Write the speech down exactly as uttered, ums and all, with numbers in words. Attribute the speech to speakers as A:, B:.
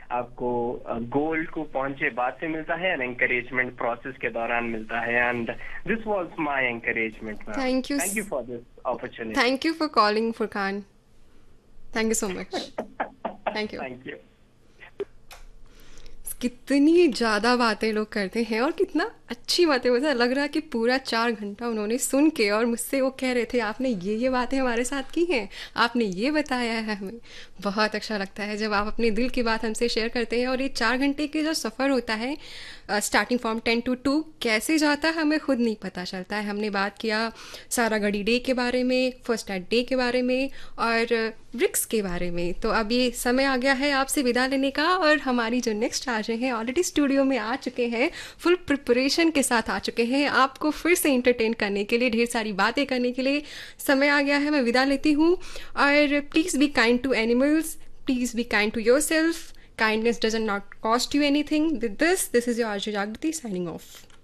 A: आपको गोल को पहुंचे बाद से मिलता है, एंड एंकरेजमेंट प्रोसेस के दौरान मिलता है, and this was my encouragement ma'am.
B: Thank you
A: thank you for this opportunity.
B: Thank you for calling Furqan. Thank you so much. Thank you.
A: Thank you.
B: कितनी ज़्यादा बातें लोग करते हैं और कितना अच्छी बातें, मुझे लग रहा है कि पूरा चार घंटा उन्होंने सुन के और मुझसे वो कह रहे थे आपने ये ये बातें हमारे साथ की हैं, आपने ये बताया है हमें। बहुत अच्छा लगता है जब आप अपने दिल की बात हमसे शेयर करते हैं। और ये चार घंटे के जो सफ़र होता है starting from ten to to कैसे जाता है हमें खुद नहीं पता चलता है। हमने बात किया सारागढ़ी डे के बारे में, फर्स्ट एड डे के बारे में और ब्रिक्स के बारे में। तो अब ये समय आ गया है आपसे विदा लेने का, और हमारी जो नेक्स्ट आरजे हैं ऑलरेडी स्टूडियो में आ चुके हैं, फुल प्रिपरेशन के साथ आ चुके हैं आपको फिर से इंटरटेन करने के लिए, ढेर सारी बातें करने के लिए। समय आ गया है, मैं विदा लेती हूँ। और please be kind to animals, please be kind to your self. Kindness does not cost you anything. With this, this is your Arju Jagriti signing off.